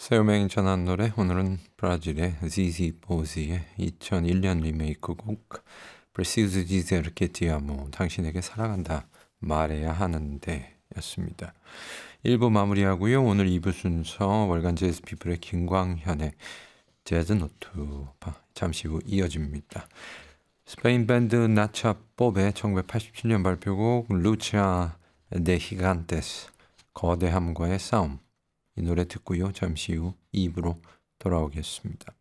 새우맹 전한 노래 오늘은 브라질의 ZZ 보즈의 2001년 리메이크곡 Preciso dizer que te amo 당신에게 사랑한다 말해야 하는데 였습니다. 1부 마무리하고요. 오늘 2부 순서 월간 재즈 피플의 김광현의 재즈 노트 잠시 후 이어집니다. 스페인 밴드 나차 pop의 1987년 발표곡 루차 데 히간테스 거대함과의 싸움 이 노래 듣고요. 잠시 후 2부로 돌아오겠습니다.